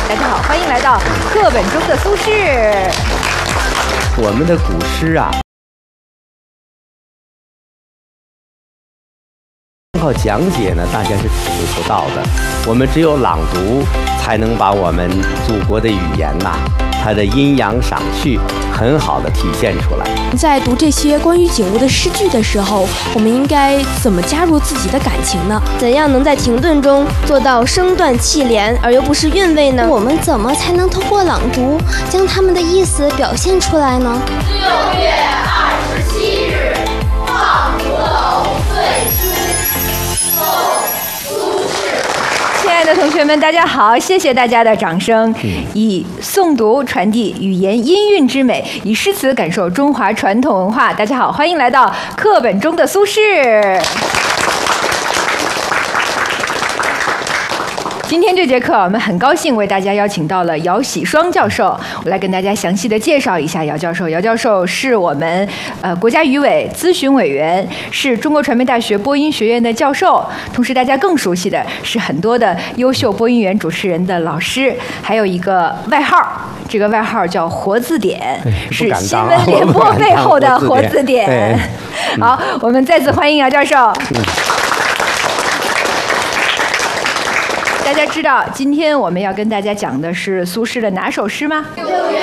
大家好，欢迎来到课本中的苏轼。 我们的古诗啊，靠讲解呢，大家是体会不到的。我们只有朗读，才能把我们祖国的语言呐，它的阴阳赏趣很好的体现出来。 在读这些关于景物的诗句的时候，我们应该怎么加入自己的感情呢？ 怎样能在停顿中做到声断气连而又不失韵味呢？ 我们怎么才能通过朗读将他们的意思表现出来呢 ？6月27日，望湖楼醉书，宋·苏轼。 亲爱的同学们，大家好！谢谢大家的掌声。以诵读传递语言音韵之美，以诗词感受中华传统文化。大家好，欢迎来到课本中的苏轼。今天这节课，我们很高兴为大家邀请到了姚喜双教授，我来跟大家详细的介绍一下姚教授。姚教授是我们国家语委咨询委员，是中国传媒大学播音学院的教授，同时大家更熟悉的是很多的优秀播音员、主持人的老师，还有一个外号，这个外号叫活字典，是新闻联播背后的活字典。好，我们再次欢迎姚教授。大家知道今天我们要跟大家讲的是苏轼的哪首诗吗 ？6月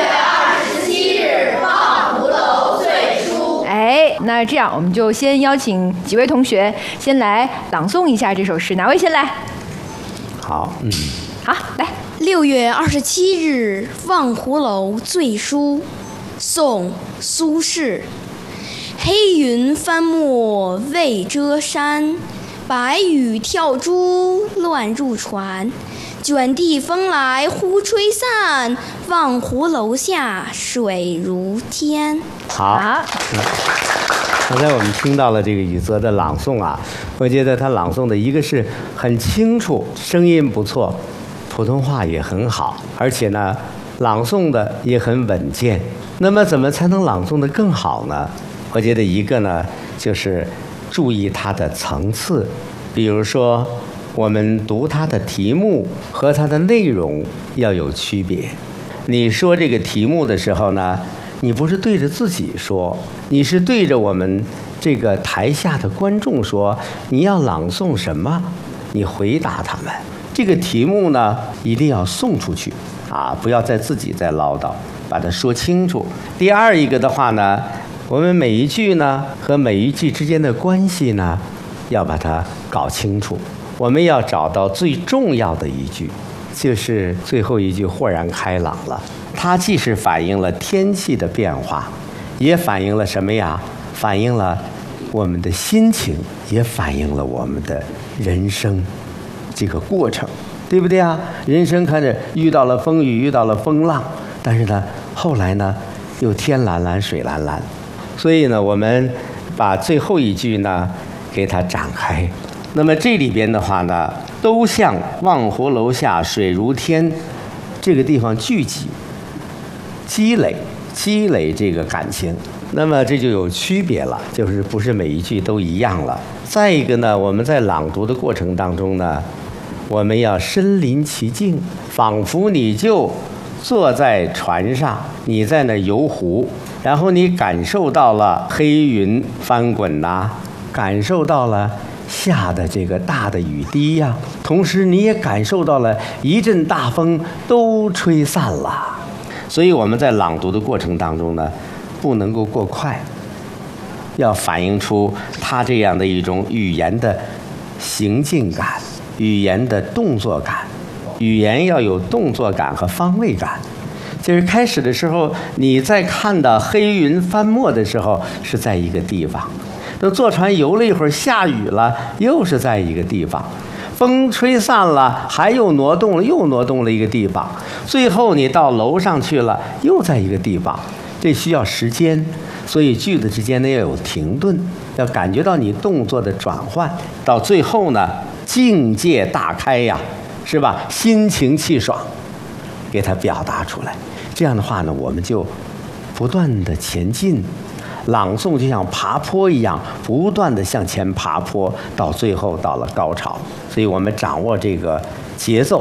27日，望湖楼醉书。 那这样我们就先邀请几位同学先来朗诵一下这首诗，哪位先来？ 好， 好，来。 6月27日，望湖楼醉书，宋·苏轼。黑云翻墨未遮山，白雨跳珠乱入船，卷地风来忽吹散，望湖楼下水如天。 好，刚才我们听到了这个宇泽的朗诵啊，我觉得他朗诵的一个是很清楚，声音不错，普通话也很好，而且呢，朗诵的也很稳健。那么怎么才能朗诵得更好呢？我觉得一个呢，就是注意它的层次，比如说我们读它的题目和它的内容要有区别。你说这个题目的时候呢，你不是对着自己说，你是对着我们这个台下的观众说，你要朗诵什么，你回答他们。这个题目呢，一定要送出去啊，不要自己再唠叨，把它说清楚。第二一个的话呢，我们每一句呢和每一句之间的关系呢，要把它搞清楚。我们要找到最重要的一句，就是最后一句豁然开朗了。它既是反映了天气的变化，也反映了什么呀？反映了我们的心情，也反映了我们的人生这个过程，对不对啊？人生看着遇到了风雨，遇到了风浪，但是呢，后来呢，又天蓝蓝，水蓝蓝。所以呢，我们把最后一句呢给它展开。那么这里边的话呢，都向望湖楼下水如天这个地方聚集、积累这个感情。那么这就有区别了，就是不是每一句都一样了。再一个呢，我们在朗读的过程当中呢，我们要身临其境，仿佛你就坐在船上，你在那游湖，然后你感受到了黑云翻滚呐，感受到了下的这个大的雨滴呀，同时你也感受到了一阵大风都吹散了。所以我们在朗读的过程当中呢，不能够过快，要反映出它这样的一种语言的行进感，语言的动作感。语言要有动作感和方位感。就是开始的时候，你在看到黑云翻墨的时候是在一个地方，等坐船游了一会儿，下雨了，又是在一个地方，风吹散了，还又挪动了一个地方，最后你到楼上去了，又在一个地方。这需要时间，所以句子之间呢要有停顿，要感觉到你动作的转换，到最后呢境界大开呀，是吧？心情气爽，给它表达出来。这样的话呢，我们就不断的前进，朗诵就像爬坡一样，不断的向前爬坡，到最后到了高潮。所以我们掌握这个节奏，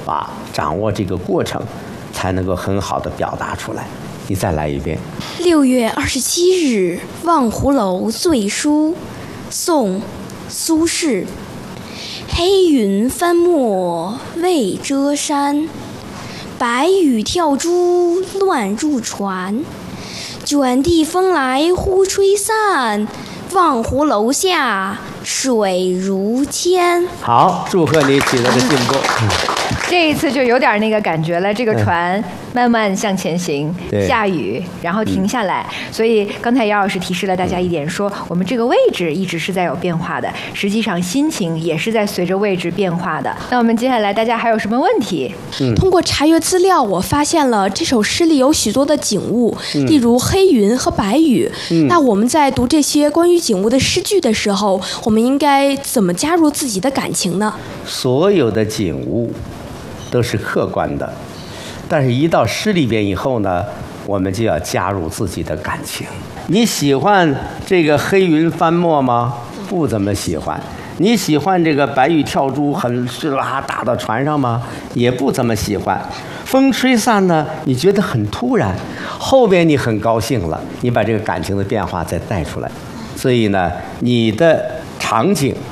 法，掌握这个过程，才能够很好的表达出来。你再来一遍。 6月27日，望湖楼醉书，宋·苏轼。黑云翻墨未遮山，白雨跳珠乱入船。卷地风来忽吹散，望湖楼下水如天。 好，祝贺你取得的进步。 这一次就有点那个感觉了，这个船慢慢向前行，下雨，然后停下来。所以刚才姚老师提示了大家一点，说我们这个位置一直是在有变化的，实际上心情也是在随着位置变化的。那我们接下来大家还有什么问题？ 通过查阅资料，我发现了这首诗里有许多的景物，例如黑云和白雨。那我们在读这些关于景物的诗句的时候，我们应该怎么加入自己的感情呢？ 所有的景物都是客观的，但是一到诗里边以后呢，我们就要加入自己的感情。你喜欢这个黑云翻墨吗？不怎么喜欢。你喜欢这个白玉跳珠很哧啦打到船上吗？也不怎么喜欢。风吹散呢，你觉得很突然，后边你很高兴了，你把这个感情的变化再带出来。所以呢，你的场景